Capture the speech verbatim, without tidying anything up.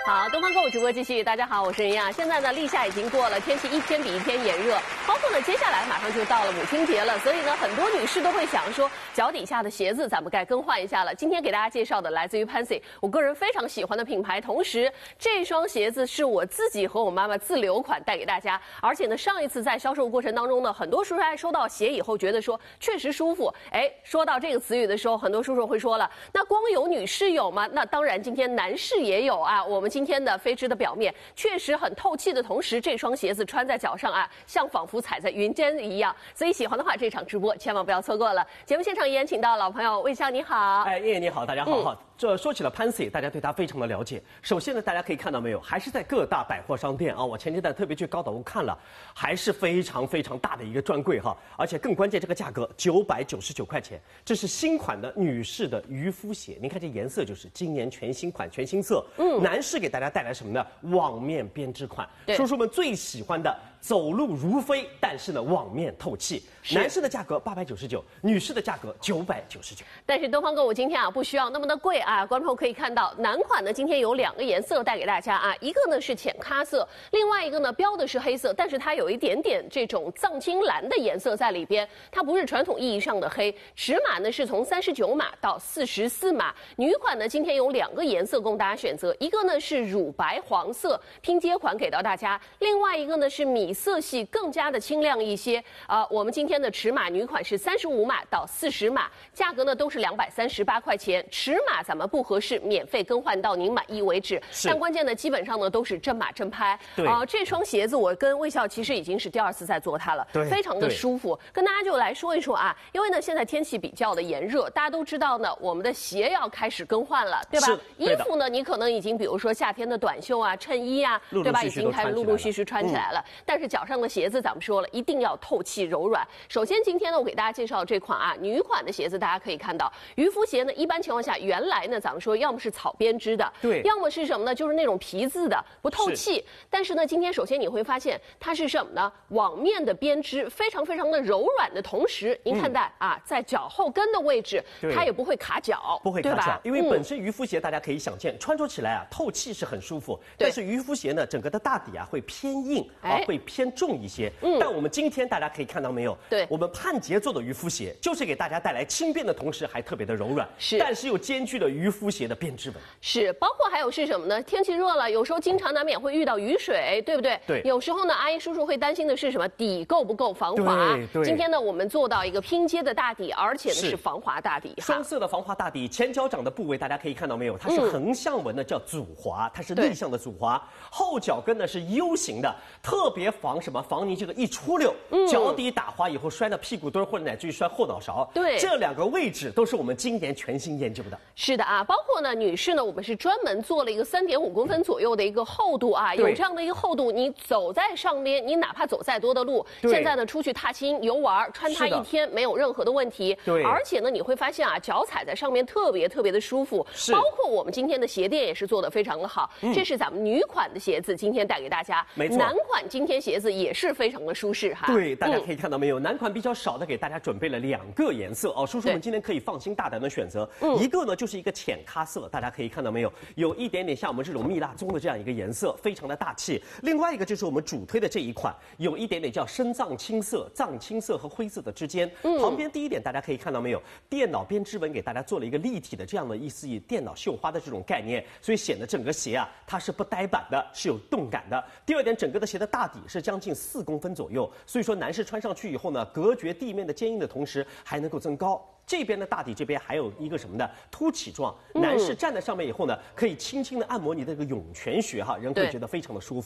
好，东方购物直播继续。大家好，我是任亚。现在呢，立夏已经过了，天气一天比一天炎热，包括呢，接下来马上就到了母亲节了，所以呢，很多女士都会想说，脚底下的鞋子咱们该更换一下了。今天给大家介绍的来自于 Pansy， 我个人非常喜欢的品牌，同时这双鞋子是我自己和我妈妈自留款带给大家，而且呢，上一次在销售过程当中呢，很多叔叔爱收到鞋以后觉得说确实舒服。哎，说到这个词语的时候，很多叔叔会说了，那光有女士有吗？那当然，今天男士也有啊。我们今天的飞织的表面确实很透气的同时，这双鞋子穿在脚上啊，像仿佛踩在云间一样。所以喜欢的话，这场直播千万不要错过了。节目现场依然请到老朋友魏笑，你好。 哎，叶叶你好，大家好哈。嗯这说起了 Pansy， 大家对它非常的了解。首先呢，大家可以看到没有，还是在各大百货商店啊。我前阶段特别去高岛屋看了，还是非常非常大的一个专柜哈。而且更关键，这个价格九百九十九块钱，这是新款的女士的渔夫鞋。您看这颜色就是今年全新款、全新色。嗯，男士给大家带来什么呢？网面编织款，叔叔们最喜欢的。走路如飞，但是呢，网面透气。男士的价格八百九十九，女士的价格九百九十九。 但是东方购物今天啊，不需要那么的贵啊。观众可以看到，男款呢今天有两个颜色带给大家啊，一个呢是浅咖色，另外一个呢标的是黑色，但是它有一点点这种藏青蓝的颜色在里边，它不是传统意义上的黑。尺码呢是从三十九码到四十四码。女款呢今天有两个颜色供大家选择，一个呢是乳白黄色拼接款给到大家，另外一个呢是米色系更加的清亮一些啊、呃。我们今天的尺码女款是三十五码到四十码，价格呢都是两百三十八块钱。尺码咱们不合适，免费更换到您满意为止。但关键呢，基本上呢都是正码正拍。啊、呃，这双鞋子我跟魏笑其实已经是第二次在做它了，非常的舒服。跟大家就来说一说啊，因为呢现在天气比较的炎热，大家都知道呢，我们的鞋要开始更换了，对吧？衣服呢，你可能已经比如说夏天的短袖啊、衬衣啊，对吧？已经开始陆陆续续穿起来了。嗯、但是脚上的鞋子咱们说了，一定要透气柔软。首先今天呢，我给大家介绍这款啊女款的鞋子，大家可以看到，渔夫鞋呢，一般情况下原来呢，咱们说要么是草编织的，对，要么是什么呢？就是那种皮质的，不透气。但是呢，今天首先你会发现它是什么呢？网面的编织非常非常的柔软的同时，您看在、嗯、啊，在脚后跟的位置，它也不会卡脚， 不会卡脚，因为本身渔夫鞋大家可以想见，穿着起来啊，透气是很舒服，但是渔夫鞋呢，整个的大底啊会偏硬啊，会偏重一些。嗯，但我们今天大家可以看到没有？对，我们盼节做的渔夫鞋，就是给大家带来轻便的同时还特别的柔软，是，但是又兼具了渔夫鞋的编织纹。 是，包括还有是什么呢？天气热了，有时候经常难免会遇到雨水，对不对？对。有时候呢，阿姨叔叔会担心的是什么？底够不够防滑？对对。今天呢，我们做到一个拼接的大底，而且呢是防滑大底， 双色的防滑大底。前脚掌的部位大家可以看到没有？它是横向纹的，叫阻滑，它是逆向的阻滑。后脚跟呢是 U 型的，特别防什么？防你这个一出溜，嗯、脚底打滑以后摔到屁股墩或者乃至于摔后脑勺。对，这两个位置都是我们今年全新研究的。 是的啊，包括呢女士呢，我们是专门做了一个三点五公分左右的一个厚度啊，有这样的一个厚度，你走在上边，你哪怕走再多的路，现在呢出去踏青游玩，穿它一天没有任何的问题。对，而且呢你会发现啊，脚踩在上面特别特别的舒服。是，包括我们今天的鞋垫也是做的非常的好。嗯、这是咱们女款的鞋子，今天带给大家。没错，男款今天鞋子也是非常的舒适哈。 对，大家可以看到没有，嗯、男款比较少的给大家准备了两个颜色哦，叔叔们今天可以放心大胆的选择。嗯、一个呢就是一个浅咖色，大家可以看到没有，有一点点像我们这种蜜蜡棕的这样一个颜色，非常的大气。另外一个就是我们主推的这一款，有一点点叫深藏青色，藏青色和灰色的之间。嗯、旁边第一点大家可以看到没有，电脑编织纹给大家做了一个立体的这样的意思，以电脑绣花的这种概念，所以显得整个鞋啊它是不呆板的，是有动感的。第二点，整个的鞋的大底是将近四公分左右，所以说男士穿上去以后呢，隔绝地面的坚硬的同时，还能够增高。这边的大底这边还有一个什么呢？凸起状，男士站在上面以后呢，可以轻轻的按摩你的这个涌泉穴哈，人会觉得非常的舒服。